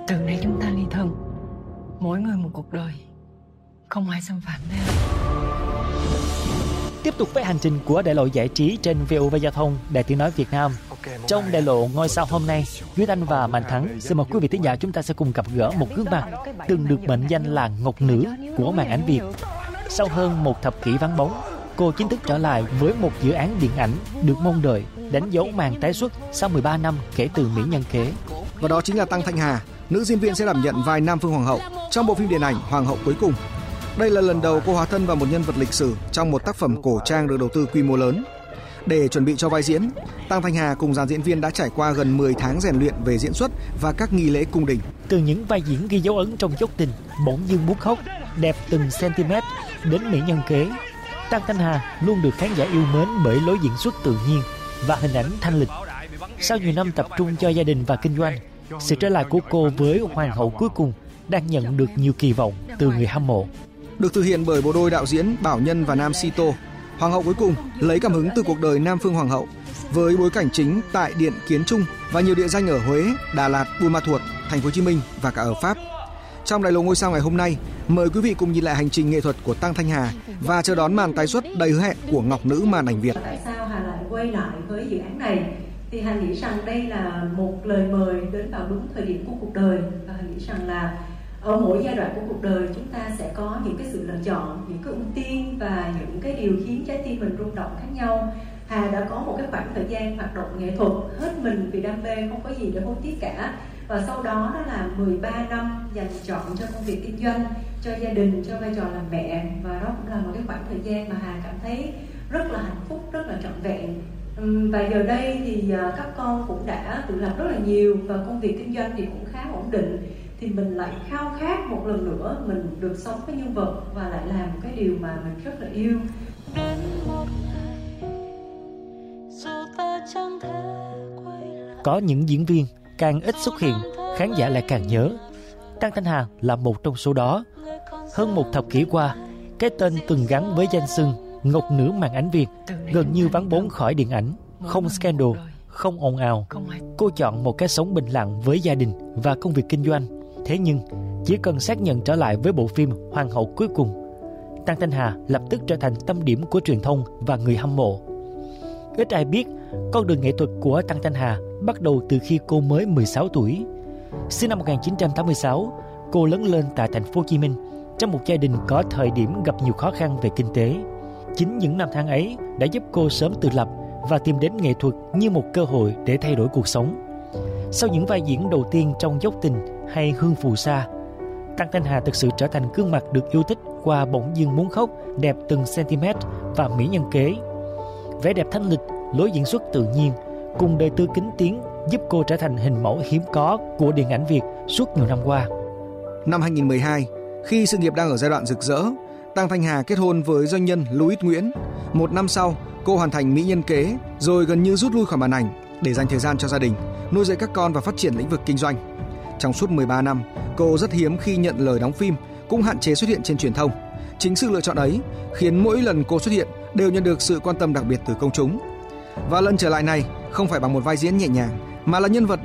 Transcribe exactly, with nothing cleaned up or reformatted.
Từ nay chúng ta ly thân, mỗi người một cuộc đời, không ai xâm phạm nhau. Tiếp tục với hành trình của đại lộ giải trí trên vê o vê Giao thông, Đài Tiếng nói Việt Nam. Trong đại lộ ngôi sao hôm nay, Duy Anh và Mạnh Thắng xin mời quý vị thính giả chúng ta sẽ cùng gặp gỡ một gương mặt từng được mệnh danh là ngọc nữ của màn ảnh Việt. Sau hơn một thập kỷ vắng bóng, cô chính thức trở lại với một dự án điện ảnh được mong đợi, đánh dấu màn tái xuất sau mười ba năm kể từ Mỹ Nhân Kế. Và đó chính là Tăng Thanh Hà, nữ diễn viên sẽ đảm nhận vai Nam Phương Hoàng hậu trong bộ phim điện ảnh Hoàng hậu cuối cùng. Đây là lần đầu cô hóa thân vào một nhân vật lịch sử trong một tác phẩm cổ trang được đầu tư quy mô lớn. Để chuẩn bị cho vai diễn, Tăng Thanh Hà cùng dàn diễn viên đã trải qua gần mười tháng rèn luyện về diễn xuất và các nghi lễ cung đình. Từ những vai diễn ghi dấu ấn trong Dốc Tình, Bỗng Dưng Muốn Khóc, Đẹp Từng cm đến Mỹ Nhân Kế, Tăng Thanh Hà luôn được khán giả yêu mến bởi lối diễn xuất tự nhiên và hình ảnh thanh lịch. Sau nhiều năm tập trung cho gia đình và kinh doanh, sự trở lại của cô với Hoàng hậu cuối cùng đang nhận được nhiều kỳ vọng từ người hâm mộ. Được thực hiện bởi bộ đôi đạo diễn Bảo Nhân và Nam Sito, Hoàng hậu cuối cùng lấy cảm hứng từ cuộc đời Nam Phương Hoàng hậu với bối cảnh chính tại Điện Kiến Trung và nhiều địa danh ở Huế, Đà Lạt, Buôn Ma Thuột, Thành phố Hồ Chí Minh và cả ở Pháp. Trong đại lộ ngôi sao ngày hôm nay, mời quý vị cùng nhìn lại hành trình nghệ thuật của Tăng Thanh Hà và chờ đón màn tái xuất đầy hứa hẹn của ngọc nữ màn ảnh Việt. Tại sao Hà lại quay lại với dự án này? Thì Hà nghĩ rằng đây là một lời mời đến vào đúng thời điểm của cuộc đời, và Hà nghĩ rằng là ở mỗi giai đoạn của cuộc đời chúng ta sẽ có những cái sự lựa chọn, những cái ưu tiên và những cái điều khiến trái tim mình rung động khác nhau. Hà đã có một cái khoảng thời gian hoạt động nghệ thuật hết mình vì đam mê, không có gì để hối tiếc cả. Và sau đó đó là mười ba năm dành chọn cho công việc kinh doanh, cho gia đình, cho vai trò làm mẹ. Và đó cũng là một cái khoảng thời gian mà Hà cảm thấy rất là hạnh phúc, rất là trọn vẹn. Và giờ đây thì các con cũng đã tự lập rất là nhiều và công việc kinh doanh thì cũng khá ổn định. Thì mình lại khao khát một lần nữa mình được sống với nhân vật và lại làm một cái điều mà mình rất là yêu. Có những diễn viên càng ít xuất hiện, khán giả lại càng nhớ. Tăng Thanh Hà là một trong số đó. Hơn một thập kỷ qua, cái tên từng gắn với danh xưng ngọc nữ màn ảnh Việt gần như vắng bóng khỏi điện ảnh. Không scandal, không ồn ào. Cô chọn một cái sống bình lặng với gia đình và công việc kinh doanh. Thế nhưng, chỉ cần xác nhận trở lại với bộ phim Hoàng hậu cuối cùng, Tăng Thanh Hà lập tức trở thành tâm điểm của truyền thông và người hâm mộ. Ít ai biết, con đường nghệ thuật của Tăng Thanh Hà bắt đầu từ khi cô mới mười sáu tuổi. Sinh năm một nghìn chín trăm tám mươi sáu, cô lớn lên tại thành phố Hồ Chí Minh trong một gia đình có thời điểm gặp nhiều khó khăn về kinh tế. Chính những năm tháng ấy đã giúp cô sớm tự lập và tìm đến nghệ thuật như một cơ hội để thay đổi cuộc sống. Sau những vai diễn đầu tiên trong Dốc Tình hay Hương Phù Sa, Tăng Thanh Hà thực sự trở thành gương mặt được yêu thích qua Bỗng Dưng Muốn Khóc, Đẹp Từng cm và Mỹ Nhân Kế. Vẻ đẹp thanh lịch, lối diễn xuất tự nhiên cùng đời tư kính tiếng giúp cô trở thành hình mẫu hiếm có của điện ảnh Việt suốt nhiều năm qua. Năm hai không một hai, khi sự nghiệp đang ở giai đoạn rực rỡ, Tăng Thanh Hà kết hôn với doanh nhân Louis Nguyễn. Một năm sau, cô hoàn thành Mỹ Nhân Kế rồi gần như rút lui khỏi màn ảnh để dành thời gian cho gia đình, nuôi dạy các con và phát triển lĩnh vực kinh doanh. Trong suốt mười ba năm, cô rất hiếm khi nhận lời đóng phim, cũng hạn chế xuất hiện trên truyền thông. Chính sự lựa chọn ấy khiến mỗi lần cô xuất hiện đều nhận được sự quan tâm đặc biệt từ công chúng. Và lần trở lại này không phải bằng một vai diễn nhẹ nhàng, mà là nhân vật